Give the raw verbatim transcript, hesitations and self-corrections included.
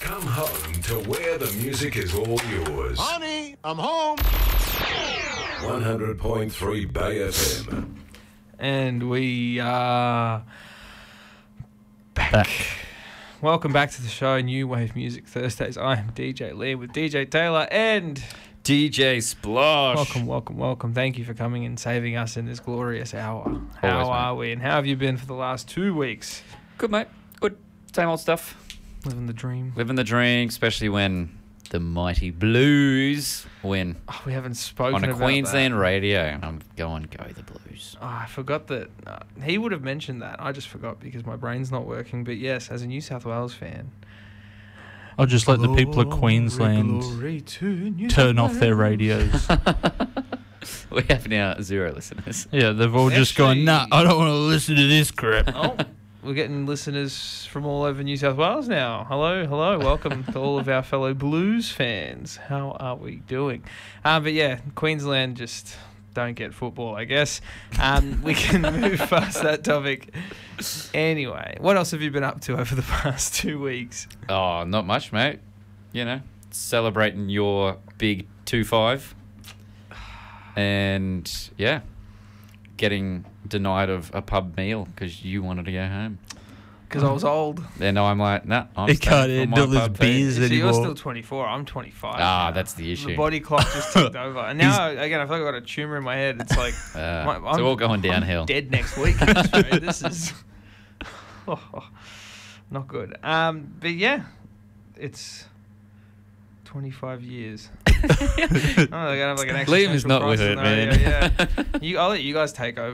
Come home to where the music is all yours. Honey, I'm home. one hundred point three Bay F M. And we are back. Back. Welcome back to the show, New Wave Music Thursdays. I am D J Liam with D J Taylor and D J Splosh. welcome, welcome, welcome. Thank you for coming and saving us in this glorious hour. How Always, are mate. we and how have you been for the last two weeks? Good, mate. Good. Same old stuff. Living the dream. Living the dream, especially when the mighty Blues win Oh, we haven't spoken on a about Queensland that. radio. I'm going, go the Blues. Oh, I forgot that uh, he would have mentioned that. I just forgot because my brain's not working. But yes, as a New South Wales fan, I'll just let the people of Queensland Glory to New turn South off their Wales. radios. We have now zero listeners. Yeah, they've all just Actually- gone, nah, I don't want to listen to this crap. Oh, we're getting listeners from all over New South Wales now. Hello, hello. Welcome to all of our fellow Blues fans. How are we doing? Um, but yeah, Queensland just don't get football, I guess. Um, we can move past that topic. Anyway, what else have you been up to over the past two weeks? Oh, not much, mate. You know, celebrating your big two five. And, yeah, getting denied of a pub meal because you wanted to go home. Because I was old. And I'm like, nah, I'm He staying can't for my handle his pub feed. beers So you're anymore. still twenty-four. I'm twenty-five. Ah, now. that's the issue. The body clock just ticked over. And now, again, I feel like I've got a tumour in my head. It's like... Uh, my- it's I'm- all going I'm downhill. dead next week. in Australia. This is... Oh, not good. Um, but yeah, it's twenty-five years. I'm gonna have like an Liam is existential not with crisis it, scenario, man. Yeah, you, I'll let you guys take over.